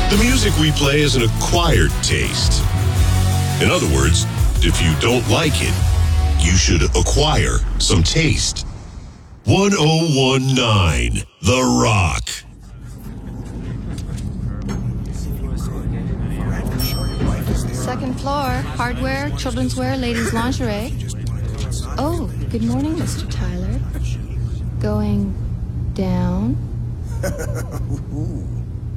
The music we play is an acquired taste. In other words, if you don't like it, you should acquire some taste. 1019 The Rock. Second floor, hardware, children's wear, ladies' lingerie. Oh, good morning, Mr. Tyler. Going down?